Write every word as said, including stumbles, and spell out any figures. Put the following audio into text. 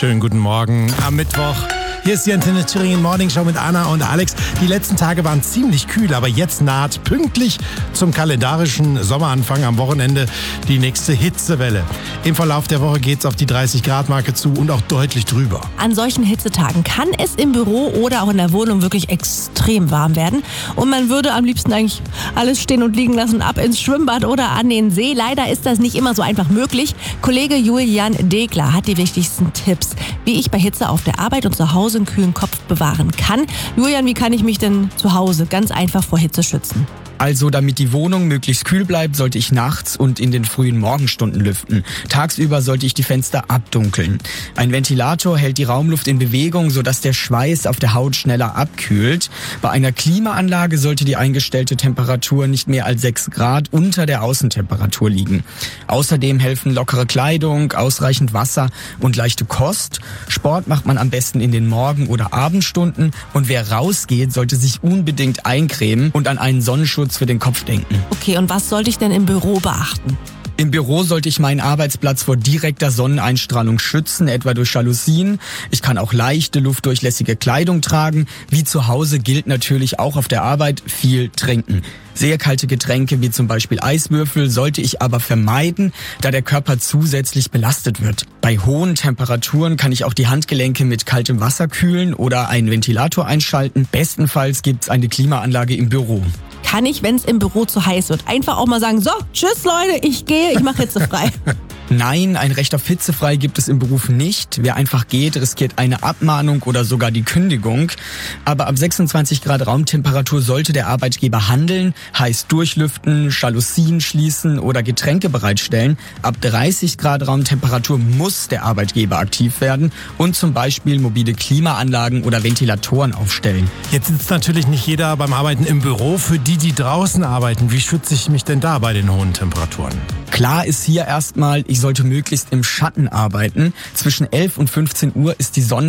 Schönen guten Morgen am Mittwoch. Hier ist die Antenne Thüringen Morning Show mit Anna und Alex. Die letzten Tage waren ziemlich kühl, aber jetzt naht pünktlich zum kalendarischen Sommeranfang am Wochenende die nächste Hitzewelle. Im Verlauf der Woche geht es auf die dreißig Grad Marke zu und auch deutlich drüber. An solchen Hitzetagen kann es im Büro oder auch in der Wohnung wirklich extrem warm werden. Und man würde am liebsten eigentlich alles stehen und liegen lassen, ab ins Schwimmbad oder an den See. Leider ist das nicht immer so einfach möglich. Kollege Julian Degler hat die wichtigsten Tipps, wie ich bei Hitze auf der Arbeit und zu Hause einen kühlen Kopf bewahren kann. Julian, wie kann ich mich denn zu Hause ganz einfach vor Hitze schützen? Also, damit die Wohnung möglichst kühl bleibt, sollte ich nachts und in den frühen Morgenstunden lüften. Tagsüber sollte ich die Fenster abdunkeln. Ein Ventilator hält die Raumluft in Bewegung, sodass der Schweiß auf der Haut schneller abkühlt. Bei einer Klimaanlage sollte die eingestellte Temperatur nicht mehr als sechs Grad unter der Außentemperatur liegen. Außerdem helfen lockere Kleidung, ausreichend Wasser und leichte Kost. Sport macht man am besten in den Morgen- oder Abendstunden. Und wer rausgeht, sollte sich unbedingt eincremen und an einen Sonnenschutz für den Kopf denken. Okay, und was sollte ich denn im Büro beachten? Im Büro sollte ich meinen Arbeitsplatz vor direkter Sonneneinstrahlung schützen, etwa durch Jalousien. Ich kann auch leichte, luftdurchlässige Kleidung tragen. Wie zu Hause gilt natürlich auch auf der Arbeit viel trinken. Sehr kalte Getränke wie zum Beispiel Eiswürfel sollte ich aber vermeiden, da der Körper zusätzlich belastet wird. Bei hohen Temperaturen kann ich auch die Handgelenke mit kaltem Wasser kühlen oder einen Ventilator einschalten. Bestenfalls gibt's eine Klimaanlage im Büro. Kann ich, wenn es im Büro zu heiß wird, einfach auch mal sagen, so, tschüss Leute, ich gehe, ich mache hitzefrei. Nein, ein Recht auf hitzefrei gibt es im Beruf nicht. Wer einfach geht, riskiert eine Abmahnung oder sogar die Kündigung. Aber ab sechsundzwanzig Grad Raumtemperatur sollte der Arbeitgeber handeln, heißt durchlüften, Jalousien schließen oder Getränke bereitstellen. Ab dreißig Grad Raumtemperatur muss der Arbeitgeber aktiv werden und zum Beispiel mobile Klimaanlagen oder Ventilatoren aufstellen. Jetzt sitzt natürlich nicht jeder beim Arbeiten im Büro. Für die, die draußen arbeiten, wie schütze ich mich denn da bei den hohen Temperaturen? Klar ist hier erstmal, ich sollte möglichst im Schatten arbeiten. Zwischen elf und fünfzehn Uhr ist die Sonne